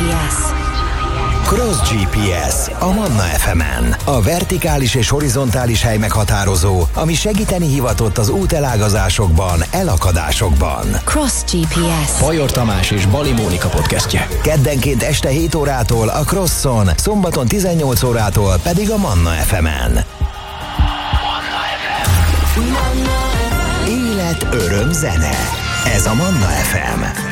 GPS. Cross GPS a Manna FM-en. A vertikális és horizontális hely meghatározó, ami segíteni hivatott az útelágazásokban, elakadásokban. Cross GPS. Bajor Tamás és Bali Mónika podcastje. Keddenként este 7 órától a Crosson, szombaton 18 órától pedig a Manna FM-en. Élet, öröm, zene. Ez a Manna FM.